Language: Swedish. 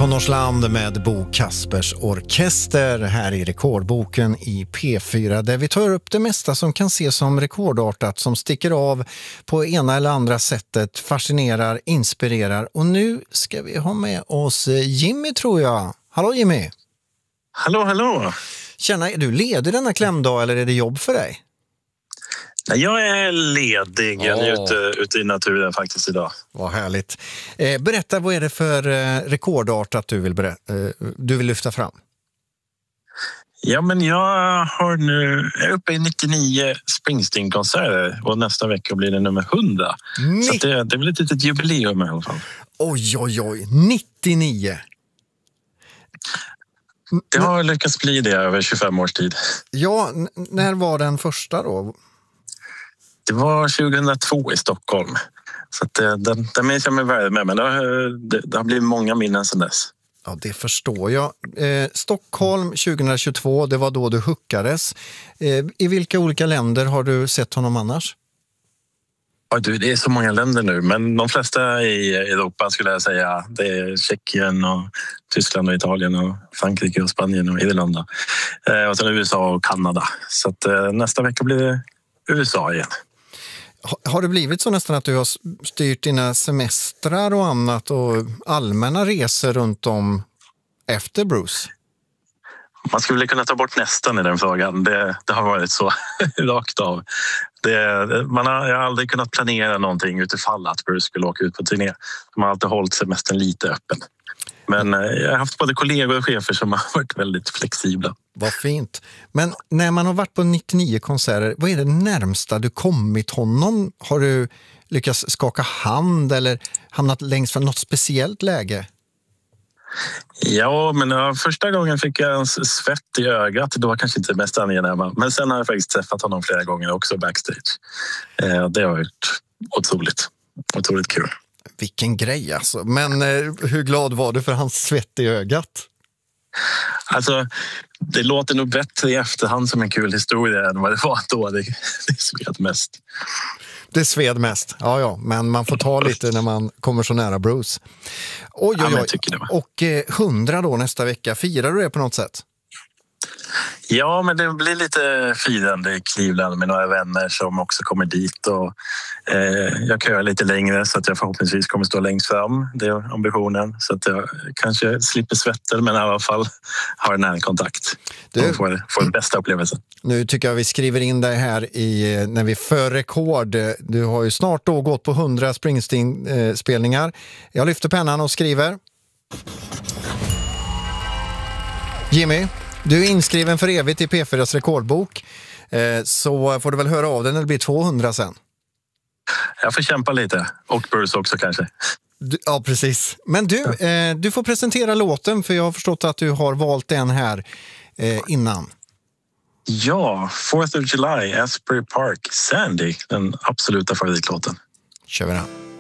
Tonårsland med Bo Kaspers Orkester här i Rekordboken i P4 där vi tar upp det mesta som kan ses som rekordartat, som sticker av på ena eller andra sättet, fascinerar, inspirerar. Och nu ska vi ha med oss Jimmy, tror jag. Hallå Jimmy! Hallå, hallå! Tjena, är du ledig denna klämdag eller är det jobb för dig? Nej, jag är ledig. Jag är ute i naturen faktiskt idag. Vad härligt. Berätta, vad är det för rekordartat du vill lyfta fram? Ja, men jag är uppe i 99 Springsteen-konserter och nästa vecka blir det nummer 100. Så det blir ett litet jubileum i alla fall. Oj, 99! Det har lyckats bli det över 25 års tid. Ja, när var den första då? Det var 2002 i Stockholm. Så att den minns jag med värme, men det har blivit många minnen sedan dess. Ja, det förstår jag. Stockholm 2022, det var då du hookades. I vilka olika länder har du sett honom annars? Ja, det är så många länder nu, men de flesta i Europa skulle jag säga. Det är Tjeckien och Tyskland och Italien och Frankrike och Spanien och Irland. Och sen USA och Kanada. Så att nästa vecka blir det USA igen. Har det blivit så nästan att du har styrt dina semestrar och annat och allmänna resor runt om efter Bruce? Man skulle kunna ta bort nästan i den frågan. Det har varit så rakt av. Jag har aldrig kunnat planera någonting utifall att Bruce skulle åka ut på turné. Man har alltid hållit semestern lite öppen. Men jag har haft både kollegor och chefer som har varit väldigt flexibla. Vad fint. Men när man har varit på 99 konserter, vad är det närmsta du kommit honom? Har du lyckats skaka hand eller hamnat längst från något speciellt läge? Ja, men första gången fick jag en svett i ögat. Det var kanske inte det mest angenäma. Men sen har jag faktiskt träffat honom flera gånger också backstage. Det har varit otroligt kul. Vilken grej alltså. Men hur glad var du för hans svett i ögat? Alltså, det låter nog bättre i efterhand som en kul historia än vad det var då. Det sved mest. Det sved mest, ja. Men man får ta lite när man kommer så nära Bruce. Oj. Jag tycker det. Och 100 då nästa vecka. Firar du det på något sätt? Ja, men det blir lite firande i Cleveland med några vänner som också kommer dit. Och, jag köar lite längre så att jag förhoppningsvis kommer stå längst fram. Det är ambitionen. Så att jag kanske slipper svetten, men i alla fall har en närkontakt. Och får den bästa upplevelsen. Nu tycker jag vi skriver in dig här när vi för rekord. Du har ju snart då gått på 100 Springsteen-spelningar. Jag lyfter pennan och skriver. Jimmy, du är inskriven för evigt i P4s rekordbok, så får du väl höra av dig när det blir 200 sen. Jag får kämpa lite, och Bruce också kanske. Ja, precis. Men du får presentera låten, för jag har förstått att du har valt den här innan. Ja, 4th of July, Asbury Park, Sandy, den absoluta favoritlåten. Kör vi den.